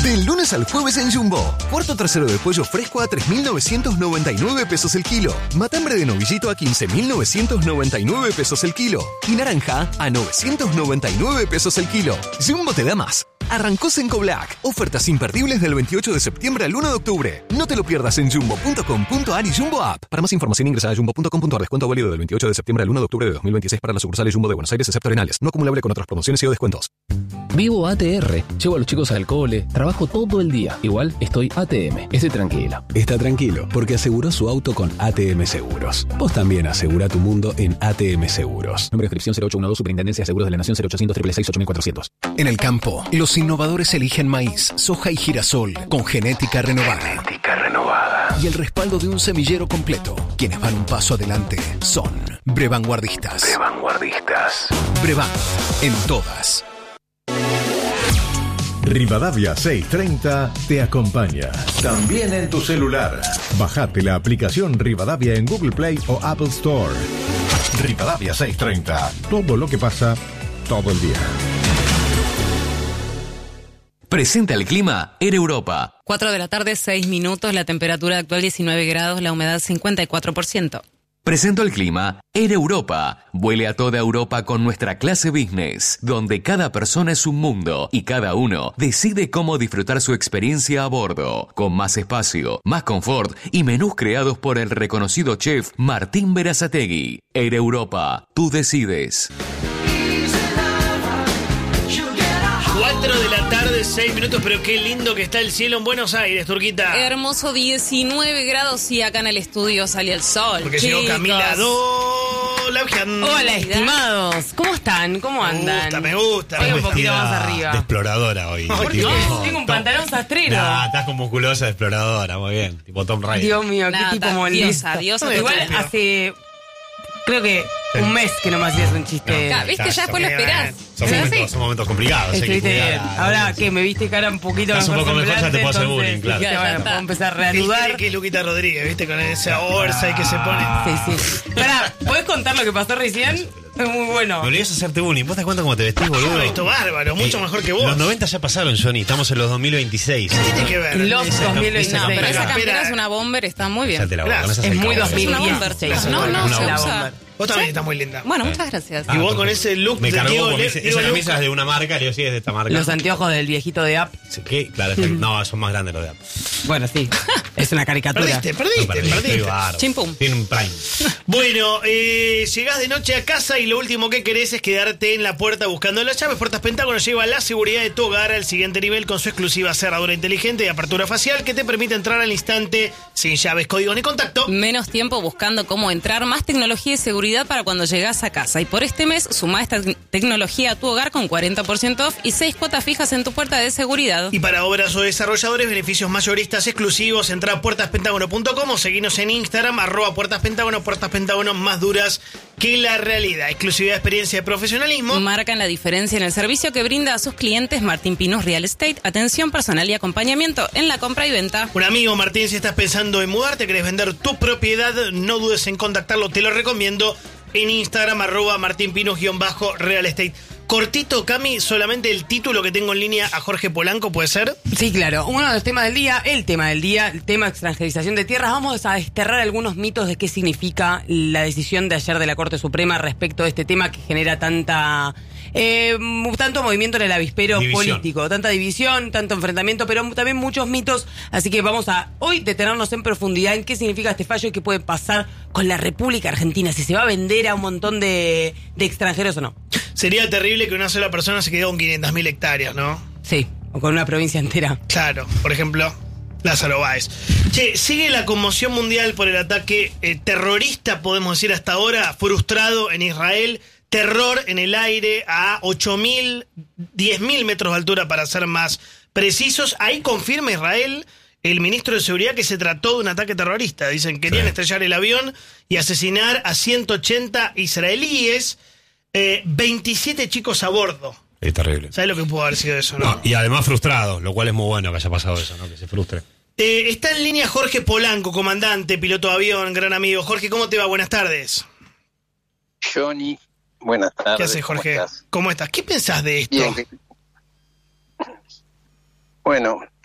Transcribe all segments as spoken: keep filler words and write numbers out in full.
Del lunes al jueves en Jumbo. Cuarto trasero de pollo fresco a tres mil novecientos noventa y nueve pesos el kilo. Matambre de novillito a quince mil novecientos noventa y nueve pesos el kilo. Y naranja a novecientos noventa y nueve pesos el kilo. Jumbo te da más. Arrancó Senco Black. Ofertas imperdibles del veintiocho de septiembre al uno de octubre. No te lo pierdas en jumbo punto com punto a r y Jumbo App. Para más información ingresa a jumbo punto com punto a r. Descuento válido del veintiocho de septiembre al uno de octubre de dos mil veintiséis para las sucursales Jumbo de Buenos Aires, excepto Arenales. No acumulable con otras promociones y o descuentos. Vivo A T R. Llevo a los chicos al cole. Trabajo todo el día. Igual estoy A T M. Estoy tranquilo. Está tranquilo porque aseguró su auto con A T M Seguros. Vos también asegura tu mundo en A T M Seguros. Nombre de inscripción cero ocho uno dos, Superintendencia de Seguros de la Nación cero ochocientos, seis seis seis, ocho mil cuatrocientos. En el campo, los innovadores eligen maíz, soja y girasol con genética renovada. Genética renovada. Y el respaldo de un semillero completo. Quienes van un paso adelante son Brevanguardistas. Brevanguardistas. Brevan, en todas. Rivadavia seiscientos treinta te acompaña. También en tu celular. Bajate la aplicación Rivadavia en Google Play o Apple Store. Rivadavia seiscientos treinta. Todo lo que pasa, todo el día. Presenta el clima Air Europa. cuatro de la tarde, seis minutos, la temperatura actual diecinueve grados, la humedad cincuenta y cuatro por ciento. Presento el clima Air Europa. Vuele a toda Europa con nuestra clase business, donde cada persona es un mundo y cada uno decide cómo disfrutar su experiencia a bordo, con más espacio, más confort y menús creados por el reconocido chef Martín Berazategui. Air Europa, tú decides. cuatro de la tarde, seis minutos, pero qué lindo que está el cielo en Buenos Aires, Turquita. Hermoso, diecinueve grados y acá en el estudio sale el sol. Porque chicos. llegó Camila Dolavian. Hola, estimados. ¿Cómo están? ¿Cómo andan? Me gusta, me gusta. Hoy un poquito más arriba. De exploradora hoy. ¿Por qué? No, Tengo un pantalón sastrero. Nah, estás con musculosa de exploradora, muy bien. Tipo Tom Raider. Dios mío, Nada, qué tipo molesto. diosa, diosa. Igual total. hace... Creo que un mes que no me hacías un chiste. No, viste, ya después lo esperás. Son ¿Sí? momentos, son momentos complicados. Estuviste hay que bien. cuidar. Ahora que me viste cara un poquito Estás un poco mejor, ya te puedo hacer entonces, bullying, claro. dije, Ya bueno, está. puedo empezar a Viste reanudar. que es Luquita Rodríguez, viste, con esa orsa que se pone. Sí, sí. Pará, ¿podés contar lo que pasó recién? Es muy bueno. Me olvidás hacerte bullying. ¿Vos te das cuenta cómo te vestís, boludo? Esto bárbaro, mucho Eh, mejor que vos. Los noventa ya pasaron, Johnny. Estamos en los dos mil veintiséis. ¿Qué tiene que ver? Los Esa- dos mil esa veintiséis. No, pero campera. esa campera es una bomber, está muy bien. Ya te la voy a- Claro, con esas Es muy alcabalas. dos mil Es una dieciséis. bomber. No, no, Una se bomber. usa. Vos también estás muy linda. Bueno, muchas gracias. Y vos con ese look Me de cargó Diego con Le- ese- Diego esa camisa Luca. es de una marca, le digo, sí, es de esta marca. Los anteojos del viejito de App. ¿Qué? Claro, es que- no, son más grandes los de Apple. Bueno, sí. Es una caricatura. Perdiste, No, perdiste, perdí, estoy perdiste. bárbaro. Chimpum. Tiene un prime. Bueno, eh, llegás de noche a casa y lo último que querés es quedarte en la puerta buscando las llaves. Puertas Pentágono lleva la seguridad de tu hogar al siguiente nivel con su exclusiva cerradura inteligente y apertura facial que te permite entrar al instante sin llaves, código ni contacto. Menos tiempo buscando cómo entrar, más tecnología y seguridad para cuando llegás a casa. Y por este mes, sumá esta te- tecnología a tu hogar con cuarenta por ciento off y seis cuotas fijas en tu puerta de seguridad. Y para obras o desarrolladores, beneficios mayoristas exclusivos, entra a puertas pentágono punto com o seguinos en Instagram, arroba Puertas Pentágono, Puertas Pentágono más duras que la realidad. Exclusividad, experiencia de profesionalismo. Marcan la diferencia en el servicio que brinda a sus clientes Martín Pinus Real Estate, atención personal y acompañamiento en la compra y venta. Un amigo, Martín, si estás pensando en mudarte, querés vender tu propiedad, no dudes en contactarlo, te lo recomiendo en Instagram, arroba martinpinus-real estate. Cortito, Cami, solamente el título que tengo en línea a Jorge Polanco, ¿puede ser? Sí, claro. Uno de los temas del día, el tema del día, el tema de extranjerización de tierras. Vamos a desterrar algunos mitos de qué significa la decisión de ayer de la Corte Suprema respecto a este tema que genera tanta... Eh, tanto movimiento en el avispero División. político, tanta división, tanto enfrentamiento, pero también muchos mitos. Así que vamos a hoy detenernos en profundidad en qué significa este fallo y qué puede pasar con la República Argentina, si se va a vender a un montón de, de extranjeros o no. Sería terrible que una sola persona se quede con quinientas mil hectáreas, ¿no? Sí, o con una provincia entera. Claro, por ejemplo, Lázaro Báez. Che, sigue la conmoción mundial por el ataque eh, terrorista, podemos decir hasta ahora, frustrado en Israel. Terror en el aire a ocho mil, diez mil metros de altura para ser más precisos. Ahí confirma Israel, el ministro de Seguridad, que se trató de un ataque terrorista. Dicen que querían Sí. estrellar el avión y asesinar a ciento ochenta israelíes, eh, veintisiete chicos a bordo. Es terrible. ¿Sabes lo que pudo haber sido eso, no? No, y además frustrado, lo cual es muy bueno que haya pasado eso, ¿no? Que se frustre. Eh, está en línea Jorge Polanco, comandante, piloto de avión, gran amigo. Jorge, ¿cómo te va? Buenas tardes. Johnny, buenas tardes. ¿Qué haces, Jorge? ¿Cómo estás? ¿Cómo estás? ¿Qué pensás de esto? Bien. que- Bueno,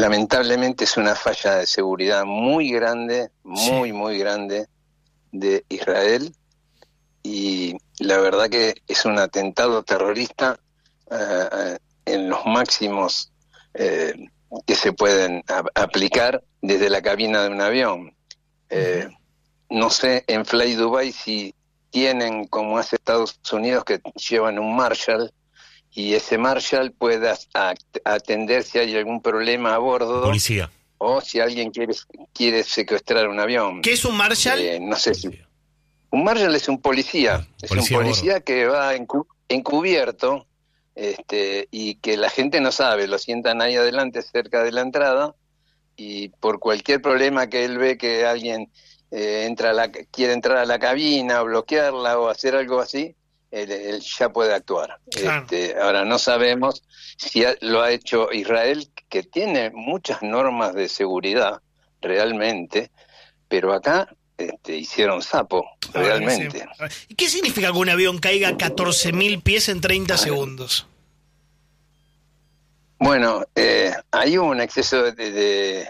lamentablemente es una falla de seguridad muy grande, muy, sí. muy grande de Israel, y la verdad que es un atentado terrorista uh, en los máximos eh, que se pueden a- aplicar desde la cabina de un avión. Eh, uh-huh. No sé, en Fly Dubai si tienen, como hace Estados Unidos, que llevan un Marshall, y ese Marshall pueda atender si hay algún problema a bordo. Policía. O si alguien quiere quiere secuestrar un avión. ¿Qué es un Marshall? Eh, no sé si... Un Marshall es un policía. Es Policía un policía que va encu- encubierto este, y que la gente no sabe. Lo sientan ahí adelante, cerca de la entrada, y por cualquier problema que él ve que alguien eh, entra a la, quiere entrar a la cabina, o bloquearla o hacer algo así, Él, él ya puede actuar. Claro. Este, ahora no sabemos si ha, lo ha hecho Israel, que tiene muchas normas de seguridad realmente, pero acá este, hicieron sapo, realmente. Sí. ¿Y qué significa que un avión caiga a catorce mil pies en treinta segundos? Bueno, eh, hay un exceso de, de,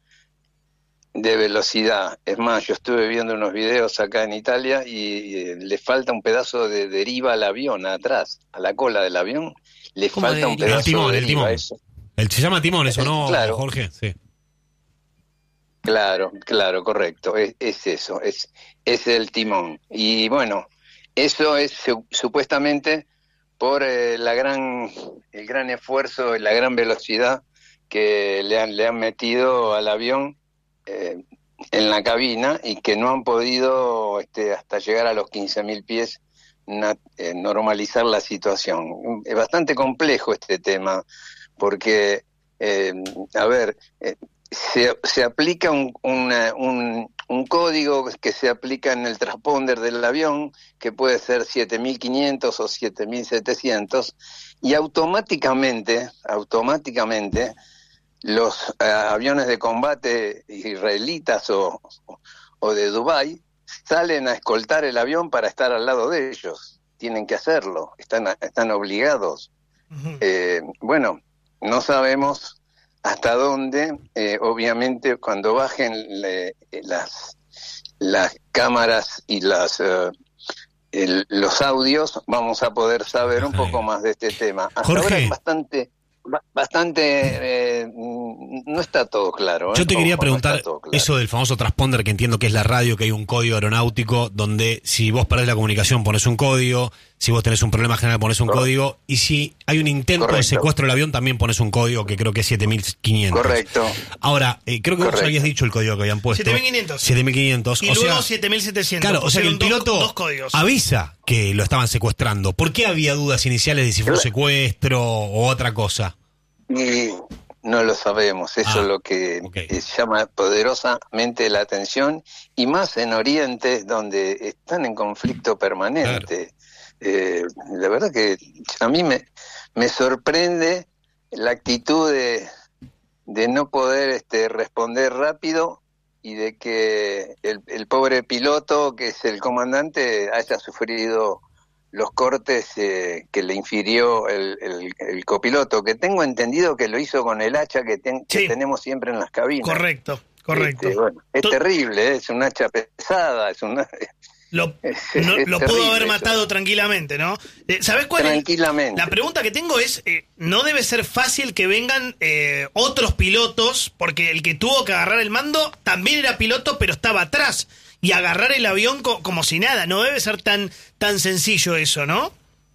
de velocidad. Es más, yo estuve viendo unos videos acá en Italia y, y le falta un pedazo de deriva al avión atrás, a la cola del avión. Le falta un pedazo el timón, de el deriva. timón. Eso. El, se llama timón, eso, ¿no, claro. Jorge? Sí. Claro, claro, correcto. Es, es eso, es, es el timón. Y bueno, eso es su, supuestamente por eh, la gran, el gran esfuerzo y la gran velocidad que le han, le han metido al avión eh, en la cabina, y que no han podido este, hasta llegar a los quince mil pies na, eh, normalizar la situación. Es bastante complejo este tema, porque, eh, a ver, eh, se, se aplica un, una, un, un código que se aplica en el transponder del avión, que puede ser siete mil quinientos o siete mil setecientos, y automáticamente, automáticamente, los uh, aviones de combate israelitas o, o de Dubái salen a escoltar el avión para estar al lado de ellos. Tienen que hacerlo, están, están obligados. Uh-huh. Eh, bueno, no sabemos hasta dónde, eh, obviamente, cuando bajen le, las, las cámaras y las... Uh, El, los audios, vamos a poder saber un poco más de este tema. Hasta Jorge. ahora es bastante, bastante, eh, no está todo claro. ¿eh? Yo te quería Ojo, preguntar no claro. eso del famoso transponder, que entiendo que es la radio, que hay un código aeronáutico donde si vos perdés la comunicación pones un código, si vos tenés un problema general pones un Correcto. código, y si hay un intento Correcto. de secuestro del avión también pones un código que creo que es siete mil quinientos. Correcto. Ahora, eh, creo que Correcto. vos habías dicho el código que habían puesto. siete mil quinientos. siete mil quinientos. Y o luego sea, siete mil setecientos. Claro, o sea que el piloto dos, dos códigos. avisa que lo estaban secuestrando. ¿Por qué había dudas iniciales de si fue un secuestro o otra cosa? Y no lo sabemos, eso ah, es lo que okay. llama poderosamente la atención, y más en Oriente, donde están en conflicto permanente. Claro. Eh, la verdad que a mí me, me sorprende la actitud de, de no poder este, responder rápido, y de que el, el pobre piloto, que es el comandante, haya sufrido los cortes eh, que le infirió el, el, el copiloto, que tengo entendido que lo hizo con el hacha que, ten, sí. que tenemos siempre en las cabinas. Correcto, correcto. Este, bueno, es Tú... terrible, ¿eh? Es un hacha pesada, es una... Lo, es, no, es lo pudo haber matado eso. tranquilamente, ¿no? Eh, ¿Sabés cuál Tranquilamente. es? La pregunta que tengo es, eh, no debe ser fácil que vengan eh, otros pilotos, porque el que tuvo que agarrar el mando también era piloto, pero estaba atrás, y agarrar el avión co- como si nada. No debe ser tan, tan sencillo eso, ¿no?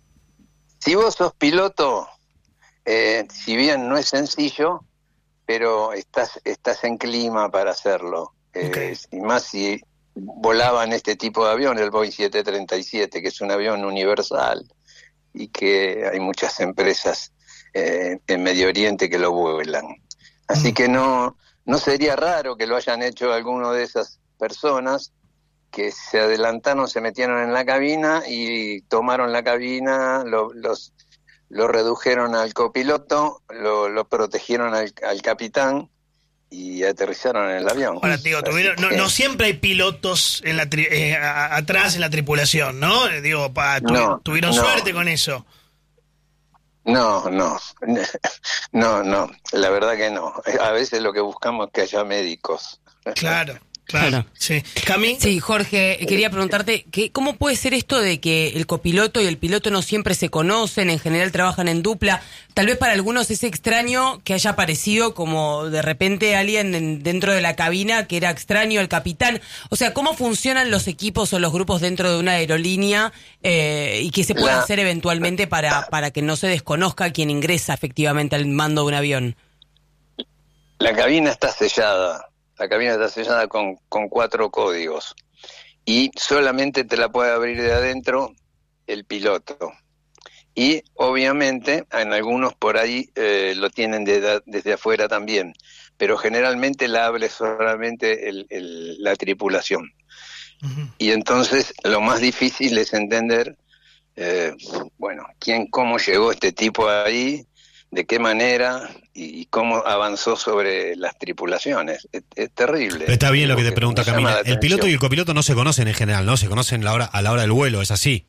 Si vos sos piloto, eh, si bien no es sencillo, pero estás, estás en clima para hacerlo. Eh, okay. Y más si volaban este tipo de avión, el Boeing siete treinta y siete, que es un avión universal, y que hay muchas empresas eh, en Medio Oriente que lo vuelan. Así mm. que no, no sería raro que lo hayan hecho alguno de esas personas que se adelantaron, se metieron en la cabina y tomaron la cabina, lo, los, lo redujeron al copiloto, lo, lo protegieron al, al capitán, y aterrizaron en el avión. Ahora, digo, tuvieron, no, no siempre hay pilotos en la tri, eh, a, atrás en la tripulación, ¿no? Digo, pa, tu, no, tuvieron no. suerte con eso. No, no, no, no, la verdad que no. A veces lo que buscamos es que haya médicos. Claro. Claro, sí. ¿Cami? Sí, Jorge, quería preguntarte, que, ¿cómo puede ser esto de que el copiloto y el piloto no siempre se conocen, en general trabajan en dupla? Tal vez para algunos es extraño que haya aparecido como de repente alguien en, dentro de la cabina que era extraño al capitán. O sea, ¿cómo funcionan los equipos o los grupos dentro de una aerolínea eh, y qué se puede La... hacer eventualmente para, para que no se desconozca quien ingresa efectivamente al mando de un avión? La cabina está sellada. La cabina está sellada con, con cuatro códigos y solamente te la puede abrir de adentro el piloto. Y obviamente en algunos por ahí eh, lo tienen de, desde afuera también, pero generalmente la abre solamente el, el, la tripulación. Uh-huh. Y entonces lo más difícil es entender, eh, bueno, quién, cómo llegó este tipo ahí, de qué manera y cómo avanzó sobre las tripulaciones. Es, es terrible. Está bien lo que te pregunta Camila. El piloto y el copiloto no se conocen en general, ¿no? Se conocen a la hora, a la hora del vuelo, ¿es así?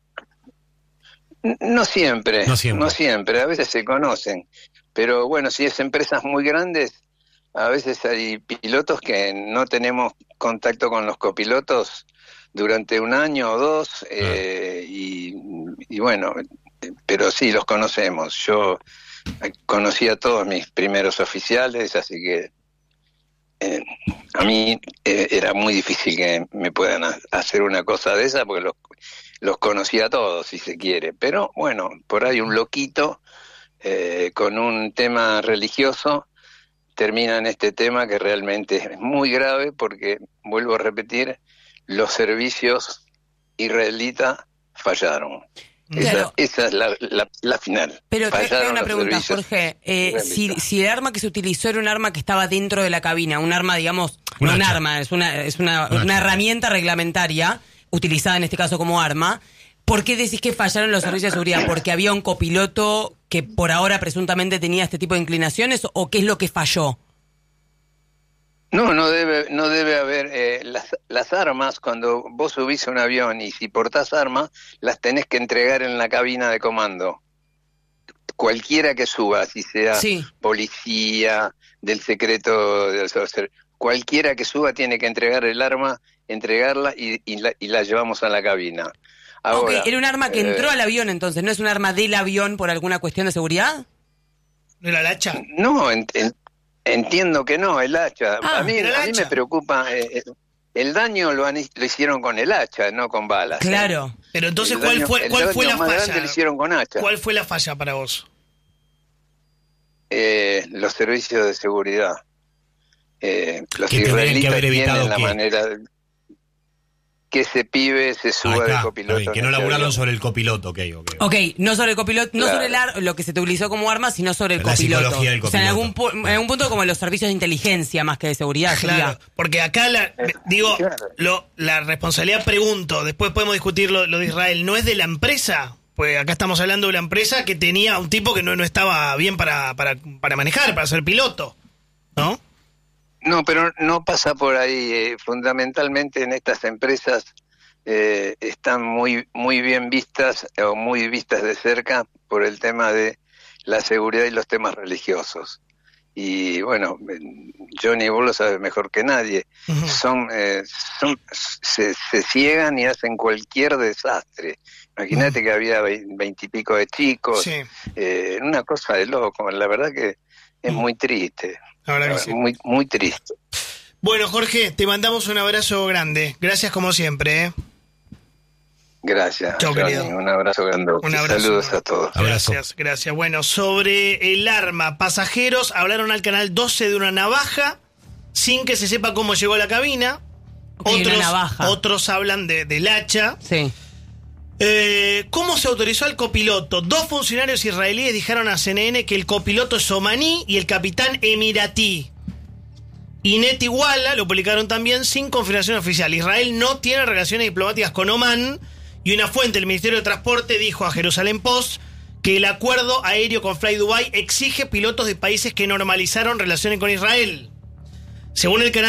No siempre, no siempre, no siempre. A veces se conocen. Pero bueno, si es empresas muy grandes, a veces hay pilotos que no tenemos contacto con los copilotos durante un año o dos, ah. eh, y, y bueno, pero sí, los conocemos. Yo conocí a todos mis primeros oficiales, así que eh, a mí eh, era muy difícil que me puedan a, hacer una cosa de esa, porque los, los conocí a todos, si se quiere. Pero bueno, por ahí un loquito eh, con un tema religioso termina en este tema que realmente es muy grave, porque, vuelvo a repetir, los servicios israelitas fallaron. Claro. Esa, esa es la, la, la final. Pero te hago una pregunta, Jorge. Eh, si, si el arma que se utilizó era un arma que estaba dentro de la cabina, un arma, digamos, un no un arma, es una es una, un una herramienta reglamentaria utilizada en este caso como arma, ¿por qué decís que fallaron los servicios de seguridad? ¿Porque había un copiloto que por ahora presuntamente tenía este tipo de inclinaciones o qué es lo que falló? No, no debe, no debe haber eh, las, las armas. Cuando vos subís a un avión y si portás armas, las tenés que entregar en la cabina de comando. Cualquiera que suba, si sea sí. policía, del secreto, del, cualquiera que suba tiene que entregar el arma, entregarla y, y, la, y la llevamos a la cabina. Ahora, okay, era un arma que eh, entró al avión, entonces, ¿no es un arma del avión por alguna cuestión de seguridad? ¿No era el hacha? No, en, en, entiendo que no, el hacha. Ah, a mí, a mí me preocupa, eh, el daño lo, han, lo hicieron con el hacha, no con balas. Claro. ¿eh? Pero entonces, el ¿cuál daño, fue, cuál fue la falla? Lo hicieron con hacha. ¿Cuál fue la falla para vos? Eh, los servicios de seguridad. Eh, los ¿Qué tendrían que haber evitado la que... manera de, que ese pibe se suba de copiloto? Bien, que no laburaron sobre el copiloto, ok, ok. Ok, no sobre el copiloto, no claro. sobre el ar, lo que se te utilizó como arma, sino sobre el la copiloto. Psicología del copiloto. O sea, en algún, pu- en algún punto como los servicios de inteligencia más que de seguridad. Claro, sería. porque acá, la, digo, lo, la responsabilidad, pregunto, después podemos discutir lo, lo de Israel, ¿no es de la empresa? Pues acá estamos hablando de una empresa que tenía un tipo que no, no estaba bien para, para, para manejar, para ser piloto, ¿no? No, pero no pasa por ahí. Eh, fundamentalmente en estas empresas eh, están muy muy bien vistas o muy vistas de cerca por el tema de la seguridad y los temas religiosos. Y bueno, Johnny, vos lo sabes mejor que nadie. Uh-huh. Son, eh, son se, se ciegan y hacen cualquier desastre. Imagínate uh-huh. que había veintipico de chicos. Sí. Eh, una cosa de loco. La verdad que es uh-huh. muy triste. La verdad que sí. Muy, muy triste. Bueno, Jorge, te mandamos un abrazo grande. Gracias como siempre, ¿eh? Gracias. Chau, querido. Un abrazo grande. Un abrazo. Saludos a todos. Gracias, gracias. Bueno, sobre el arma, pasajeros hablaron al canal doce de una navaja sin que se sepa cómo llegó a la cabina. Okay, otros, una navaja. otros hablan de, del hacha. Sí. Eh, ¿Cómo se autorizó al copiloto? Dos funcionarios israelíes dijeron a C N N que el copiloto es omaní y el capitán emiratí. Inet Iguala lo publicaron también sin confirmación oficial. Israel no tiene relaciones diplomáticas con Omán y una fuente del Ministerio de Transporte dijo a Jerusalén Post que el acuerdo aéreo con Fly Dubai exige pilotos de países que normalizaron relaciones con Israel. Según el canal